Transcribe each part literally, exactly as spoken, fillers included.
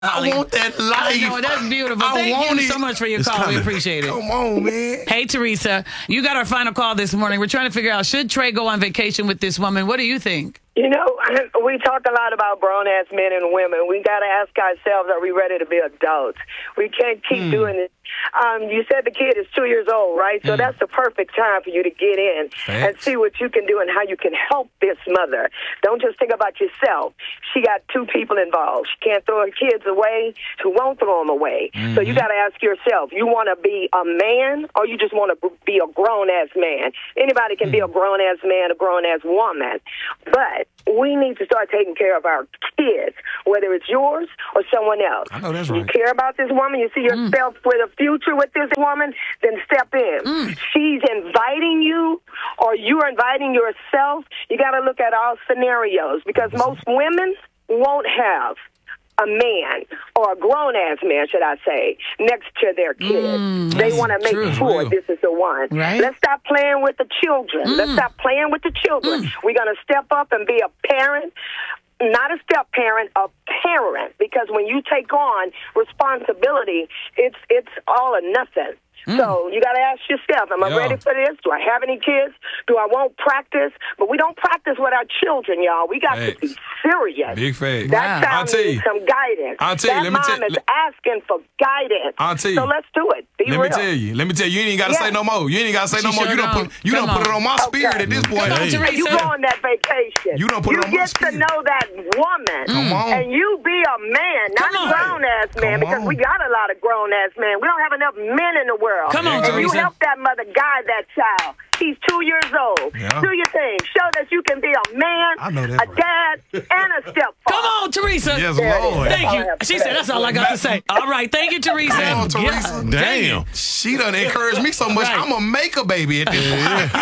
I want that life. I know, that's beautiful. I Thank want you it. so much for your It's call. coming. We appreciate it. Come on, man. Hey, Teresa, you got our final call this morning. We're trying to figure out, should Trey go on vacation with this woman? What do you think? You know, we talk a lot about grown-ass men and women. We got to ask ourselves, are we ready to be adults? We can't keep Mm. doing this. Um, you said the kid is two years old, right? So Mm. that's the perfect time for you to get in Facts. and see what you can do and how you can help this mother. Don't just think about yourself. She got two people involved. She can't throw her kids away. She won't throw them away. Mm-hmm. So you got to ask yourself, you want to be a man or you just want to be a grown-ass man? Anybody can Mm. be a grown-ass man, a grown-ass woman. But we need to start taking care of our kids, whether it's yours or someone else. I know that's You right. care about this woman, you see yourself with a future with this woman, then step in. She's inviting you or you're inviting yourself. You got to look at all scenarios because most women won't have a man or a grown-ass man, should I say, next to their kids. They want to make true. sure Real. this is the one. Right. Let's stop playing with the children. Let's stop playing with the children. We're going to step up and be a parent. Not a step parent, a parent, because when you take on responsibility, it's it's all or nothing. So you got to ask yourself, am I Yeah. ready for this? Do I have any kids? Do I want practice? But we don't practice with our children, y'all. We got to be Facts. serious. Big fact. That Wow. I'll child tell needs you. some guidance. I'll tell you, that let me mom tell- is let- asking for guidance. I'll tell you. So let's do it. Be Let real. me tell you. Let me tell you. You ain't got to Yeah. say no more. You ain't got to say She no more. sure You don't don't. put. You Come don't put it on. on my spirit Okay. at this point. Come on, Hey. Teresa. You go on that vacation. You don't put you it on my get to spirit. know that woman. Come on. And you be a man, not Come on. a grown-ass man, Come because on. we got a lot of grown-ass men. We don't have enough men in the world. Come on, and you Teresa. help that mother guide that child. He's two years old. Yeah. Do your thing. Show that you can be a man, I know that a right. dad, and a stepfather. Come on, Teresa. Yes, There it is. Lord. Thank All I you. have to She say. said, that's all I got to say. All right. Thank you, Teresa. Come on, Teresa. Yeah. Damn. She done encouraged me so much. Right. I'm gonna make a baby at this point.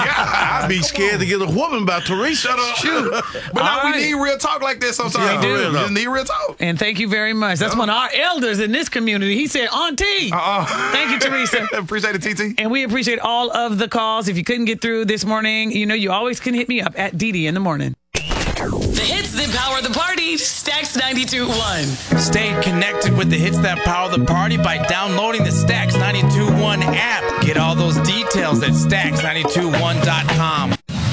I'd be scared to get a woman by Teresa. Shut up. Shoot. But now All right. we need real talk like this sometimes. We do. We just need real talk. And thank you very much. That's one of our elders in this community. He said, Auntie. Uh-uh. Thank you, Teresa. Appreciate it, T T. And we appreciate all of the calls. If you couldn't get through this morning, you know, you always can hit me up at Dee Dee in the morning. The hits that power the party. Stacks ninety-two point one. Stay connected with the hits that power the party by downloading the Stacks ninety-two point one app. Get all those details at stacks ninety-two one dot com.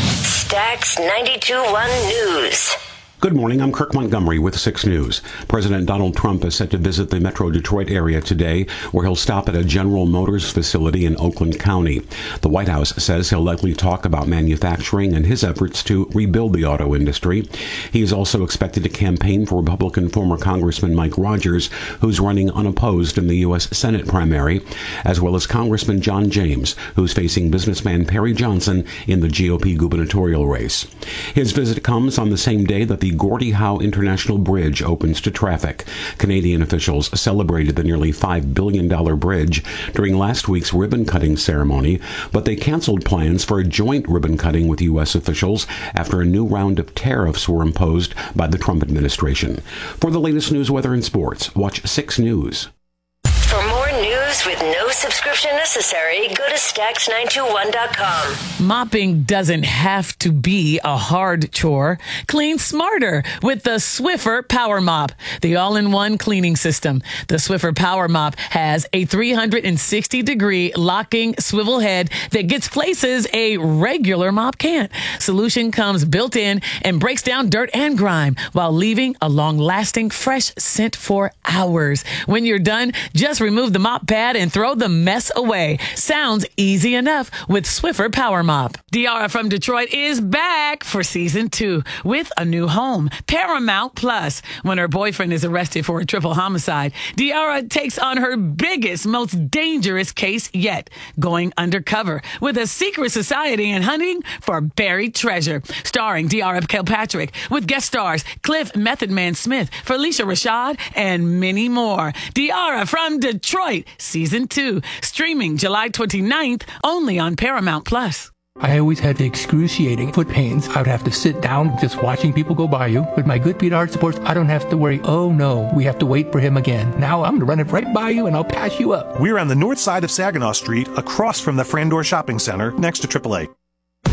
Stacks ninety-two point one News. Good morning. I'm Kirk Montgomery with six News. President Donald Trump is set to visit the Metro Detroit area today, where he'll stop at a General Motors facility in Oakland County. The White House says he'll likely talk about manufacturing and his efforts to rebuild the auto industry. He is also expected to campaign for Republican former Congressman Mike Rogers, who's running unopposed in the U S Senate primary, as well as Congressman John James, who's facing businessman Perry Johnson in the G O P gubernatorial race. His visit comes on the same day that the Gordie Howe International Bridge opens to traffic. Canadian officials celebrated the nearly five billion dollars bridge during last week's ribbon-cutting ceremony, but they canceled plans for a joint ribbon-cutting with U S officials after a new round of tariffs were imposed by the Trump administration. For the latest news, weather, and sports, watch six News. For more news with no subscription necessary, go to stacks nine two one dot com. Mopping doesn't have to be a hard chore. Clean smarter with the Swiffer Power Mop, the all-in-one cleaning system. The Swiffer Power Mop has a three hundred sixty degree locking swivel head that gets places a regular mop can't. Solution comes built in and breaks down dirt and grime while leaving a long-lasting fresh scent for hours. When you're done, just remove the mop pad and throw the mess away. Sounds easy enough with Swiffer Power Mop. Diara from Detroit is back for season two with a new home, Paramount Plus. When her boyfriend is arrested for a triple homicide, Diara takes on her biggest, most dangerous case yet, going undercover with a secret society and hunting for buried treasure. Starring Diara Kilpatrick with guest stars Cliff Method Man Smith, Felicia Rashad, and many more. Diara from Detroit, season two, streaming July twenty-ninth, only on Paramount Plus. I always had the excruciating foot pains. I would have to sit down just watching people go by you. With my good Pete Art supports, I don't have to worry, oh no, we have to wait for him again. Now I'm going to run it right by you and I'll pass you up. We're on the north side of Saginaw Street, across from the Frandor Shopping Center, next to triple A.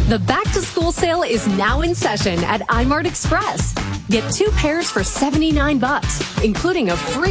The back-to-school sale is now in session at iMart Express. Get two pairs for seventy-nine bucks, including a free